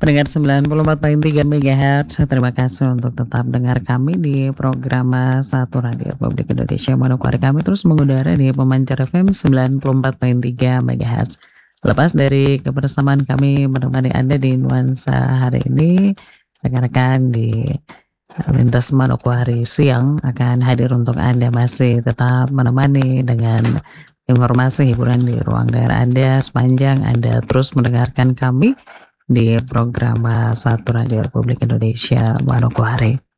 Pendengar 94,3 MHz, terima kasih untuk tetap dengar kami di program Satu Radio Republik Indonesia Manokwari. Kami terus mengudara di Pemancar FM 94,3 MHz. Lepas dari kebersamaan kami menemani Anda di nuansa hari ini, rekan-rekan di Lintas Manokwari siang akan hadir untuk Anda, masih tetap menemani dengan informasi hiburan di ruang daerah Anda sepanjang Anda terus mendengarkan kami di program Satu Radio Republik Indonesia Manokwari.